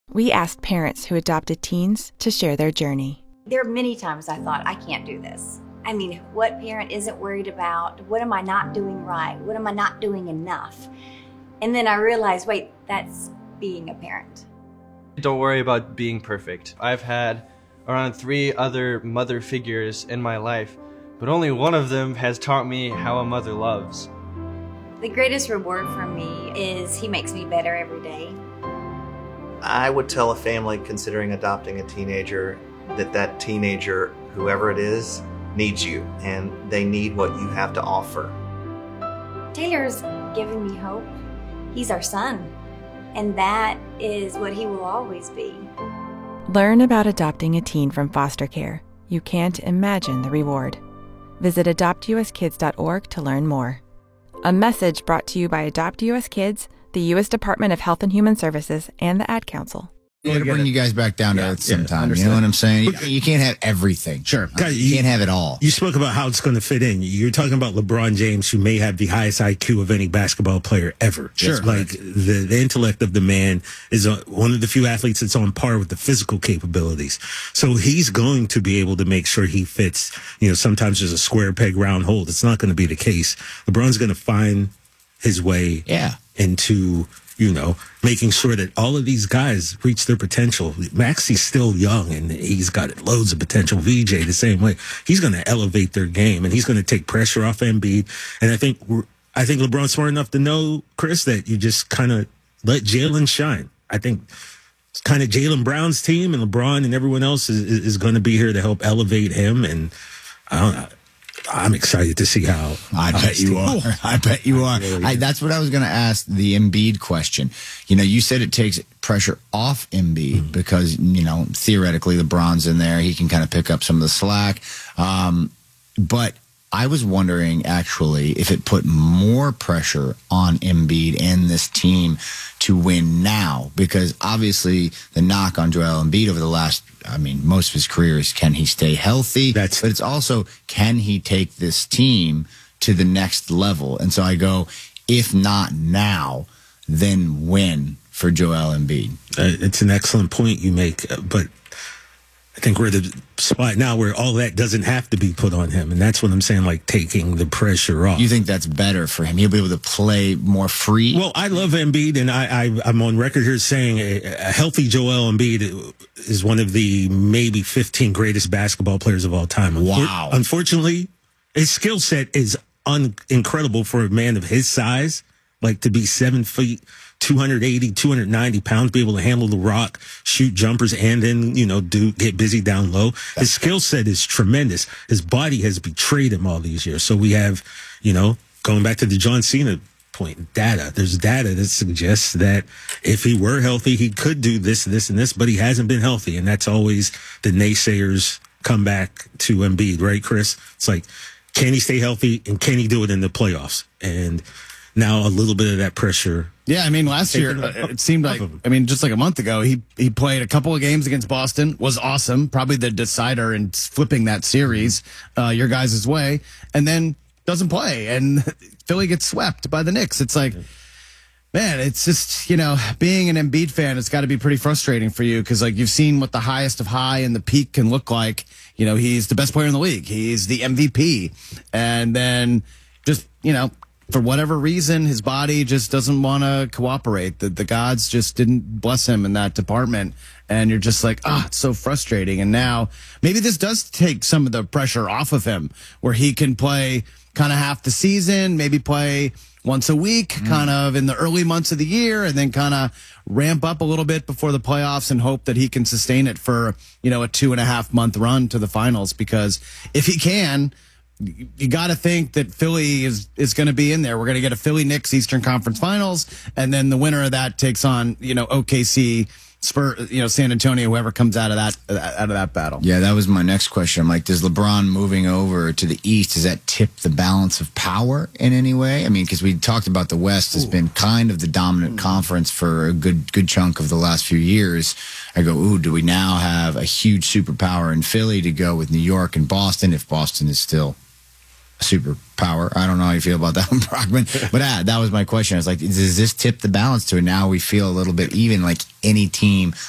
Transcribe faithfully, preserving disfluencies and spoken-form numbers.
We asked parents who adopted teens to share their journey. There are many times I thought, I can't do this. I mean, what parent isn't worried about, what am I not doing right? What am I not doing enough? And then I realized, wait, that's being a parent. Don't worry about being perfect. I've had around three other mother figures in my life, but only one of them has taught me how a mother loves. The greatest reward for me is he makes me better every day. I would tell a family considering adopting a teenager that that teenager, whoever it is, needs you, and they need what you have to offer. Taylor's given me hope. He's our son, and that is what he will always be. Learn about adopting a teen from foster care. You can't imagine the reward. Visit adopt u s kids dot org to learn more. A message brought to you by Adopt U S Kids, the U S Department of Health and Human Services, and the Ad Council. I'm going to bring you guys back down to yeah, earth sometime. Yeah, you know what I'm saying? You, you can't have everything. Sure. Uh, you, you can't have it all. You spoke about how it's going to fit in. You're talking about LeBron James, who may have the highest I Q of any basketball player ever. Sure. It's like the, the intellect of the man is uh, one of the few athletes that's on par with the physical capabilities. So he's going to be able to make sure he fits. You know, sometimes there's a square peg, round hole. It's not going to be the case. LeBron's going to find his way yeah. into, you know, making sure that all of these guys reach their potential. Maxi's still young and he's got loads of potential. V J the same way. He's going to elevate their game and he's going to take pressure off Embiid. And I think we're, I think LeBron's smart enough to know, Chris, that you just kind of let Jaylen shine. I think it's kind of Jaylen Brown's team, and LeBron and everyone else is, is going to be here to help elevate him. And I don't know. I'm excited to see how. I bet you are. I bet you are. I, that's what I was going to ask the Embiid question. You know, you said it takes pressure off Embiid mm-hmm. because, you know, theoretically LeBron's in there. He can kind of pick up some of the slack. Um, but I was wondering, actually, if it put more pressure on Embiid and this team to win now, because obviously the knock on Joel Embiid over the last, I mean, most of his career is, can he stay healthy? That's, but it's also, can he take this team to the next level? And so I go, if not now, then when for Joel Embiid? Uh, it's an excellent point you make, uh, but I think we're at the spot now where all that doesn't have to be put on him. And that's what I'm saying, like taking the pressure off. You think that's better for him? He'll be able to play more free? Well, I love Embiid, and I, I, I'm on record here saying a, a healthy Joel Embiid is one of the maybe fifteen greatest basketball players of all time. Wow. Unfortunately, his skill set is un- incredible for a man of his size, like to be seven feet, two eighty, two ninety pounds, be able to handle the rock, shoot jumpers, and then, you know, do get busy down low. His skill set is tremendous. His body has betrayed him all these years. So we have, you know, going back to the John Cena point, data. There's data that suggests that if he were healthy, he could do this, this, and this, but he hasn't been healthy. And that's always the naysayers come back to Embiid, right, Chris? It's like, can he stay healthy and can he do it in the playoffs? And now a little bit of that pressure. Yeah, I mean, last year, it seemed like, I mean, just like a month ago, he he played a couple of games against Boston, was awesome, probably the decider in flipping that series uh, your guys' way, and then doesn't play, and Philly gets swept by the Knicks. It's like, man, it's just, you know, being an Embiid fan, it's got to be pretty frustrating for you because, like, you've seen what the highest of high and the peak can look like. You know, he's the best player in the league. He's the M V P. And then just, you know, for whatever reason, his body just doesn't want to cooperate. The, the gods just didn't bless him in that department. And you're just like, ah, oh, it's so frustrating. And now maybe this does take some of the pressure off of him where he can play kind of half the season, maybe play once a week, mm. kind of in the early months of the year, and then kind of ramp up a little bit before the playoffs and hope that he can sustain it for, you know, a two and a half month run to the finals. Because if he can, you got to think that Philly is, is going to be in there. We're going to get a Philly Knicks Eastern Conference Finals, and then the winner of that takes on, you know, O K C, Spurs, you know, San Antonio, whoever comes out of that out of that battle. Yeah, that was my next question. I'm like, does LeBron moving over to the East, does that tip the balance of power in any way? I mean, because we talked about the West has ooh. been kind of the dominant ooh. conference for a good good chunk of the last few years. I go, ooh, do we now have a huge superpower in Philly to go with New York and Boston if Boston is still superpower? I don't know how you feel about that one, Brockman. But uh, that was my question. I was like, does this tip the balance to it? Now we feel a little bit even, like any team